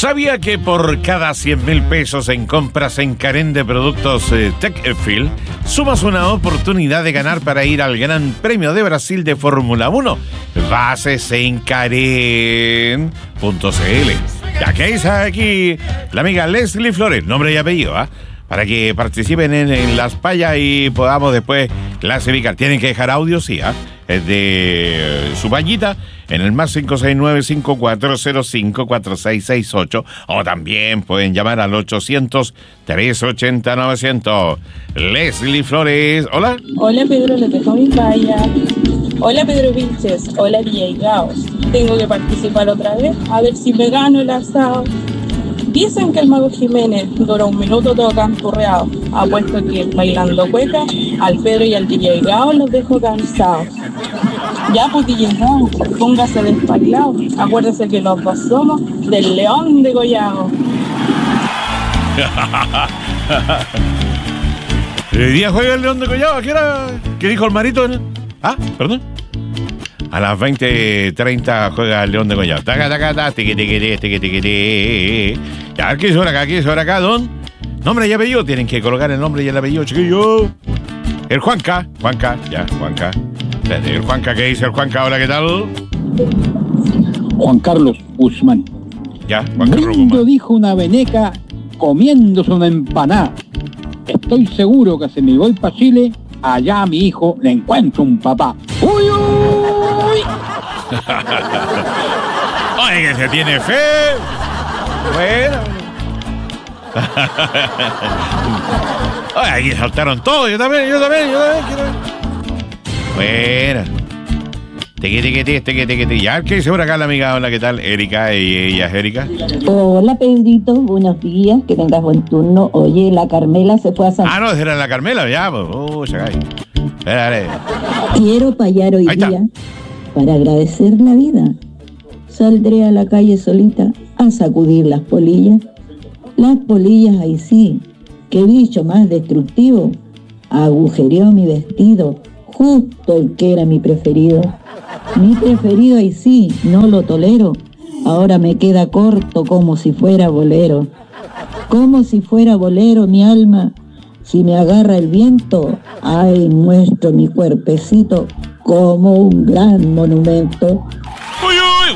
¿Sabía que por cada 100.000 pesos en compras en Carén de productos Techfield, sumas una oportunidad de ganar para ir al Gran Premio de Brasil de Fórmula 1? Bases en Carén.cl. Ya que dice aquí la amiga Leslie Flores, nombre y apellido, para que participen en las payas y podamos después clasificar. Tienen que dejar audio, sí, es de su payita en el más 569-5405-4668, o también pueden llamar al 800-380-900. Leslie Flores, hola. Hola Pedro, les dejo mi paya. Hola Pedro Vilches, hola DJ Gaos. Tengo que participar otra vez, a ver si me gano el asado. Dicen que el Mago Jiménez dura 1 minuto todo canturreado. Apuesto que bailando cueca, al Pedro y al DJ Gao los dejo cansados. Ya pues DJ Gao, póngase despailado. Acuérdese que los dos somos del León de Goyago. ¿El día juega el León de Goyago? ¿Qué dijo el Marito? Perdón. A las 20:30 juega el León de Goyago. Ya, ¿qué es ahora acá, don? Nombre y apellido. Tienen que colocar el nombre y el apellido, chiquillo. El Juanca. El Juanca, ¿qué dice el Juanca? Hola, ¿qué tal? Juan Carlos Guzmán. Ya, Juan Carlos Guzmán. Guzmán. Dijo una veneca comiéndose una empanada. Estoy seguro que si me voy para Chile, allá a mi hijo le encuentro un papá. ¡Uy, uy! Oye, que se tiene fe. Bueno. Oye, aquí saltaron todos. Yo también quiero. Bueno. Ya, ¿qué dice por acá la amiga? Hola, ¿qué tal? Erika, y ella es Erika. Hola Pedrito, buenos días, que tengas buen turno. Oye, la Carmela se fue a San... No, era la Carmela, ya, pues. Dale. Quiero payar hoy día para agradecer la vida. Saldré a la calle solita a sacudir las polillas. Las polillas, ahí sí, qué bicho más destructivo. Agujereó mi vestido, justo el que era mi preferido. Mi preferido, ahí sí, no lo tolero. Ahora me queda corto como si fuera bolero. Como si fuera bolero mi alma. Si me agarra el viento, ay, muestro mi cuerpecito como un gran monumento. Uy,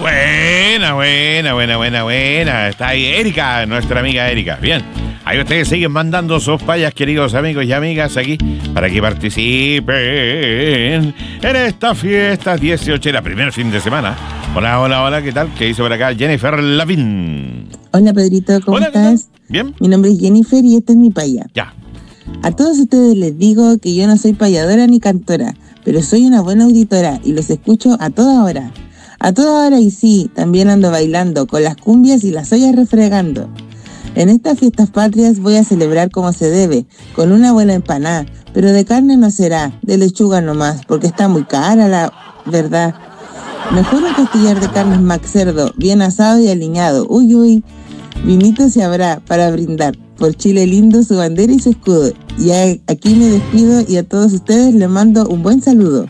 buena. Está ahí Erika, nuestra amiga Erika. Bien, ahí ustedes siguen mandando sus payas, queridos amigos y amigas, aquí, para que participen en esta fiesta 18, la primer fin de semana. Hola, ¿qué tal? ¿Qué dice por acá? Jennifer Lavín. Hola Pedrito, ¿cómo estás? Bien. Mi nombre es Jennifer y esta es mi paya. Ya. A todos ustedes les digo que yo no soy payadora ni cantora, pero soy una buena auditora y los escucho a toda hora. A toda hora, y sí, también ando bailando con las cumbias y las ollas refregando. En estas fiestas patrias voy a celebrar como se debe, con una buena empanada, pero de carne no será, de lechuga nomás, porque está muy cara la verdad. Mejor un costillar de carne Mac Cerdo, bien asado y aliñado. Uy, vinito se habrá para brindar, por Chile lindo, su bandera y su escudo. Y aquí me despido y a todos ustedes les mando un buen saludo.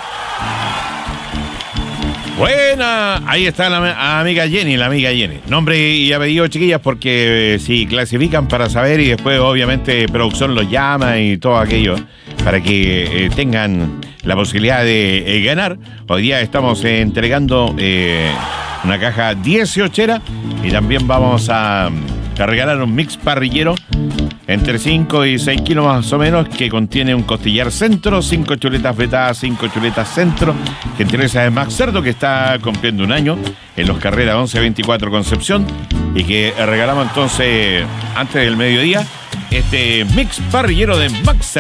Buena, ahí está la amiga Jenny. Nombre y apellido, chiquillas, porque si clasifican para saber y después obviamente producción los llama y todo aquello para que tengan la posibilidad de ganar. Hoy día estamos entregando una caja 18 y también vamos a regalar un mix parrillero entre 5 y 6 kilos más o menos, que contiene un costillar centro, 5 chuletas vetadas, 5 chuletas centro, que interesa de Mac Cerdo, que está cumpliendo 1 año en los Carreras 1124 Concepción, y que regalamos entonces antes del mediodía este mix parrillero de Mac Cerdo.